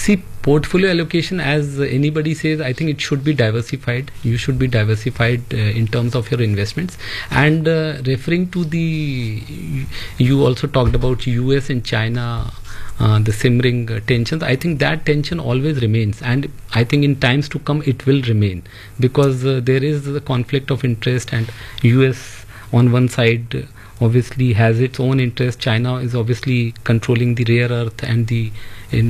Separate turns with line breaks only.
See, portfolio allocation, as anybody says, I think it should be diversified. You should be diversified in terms of your investments. And referring to you also talked about US and China, the simmering tensions. I think that tension always remains, and I think in times to come it will remain, because there is the conflict of interest, and US on one side obviously has its own interest. China is obviously controlling the rare earth and the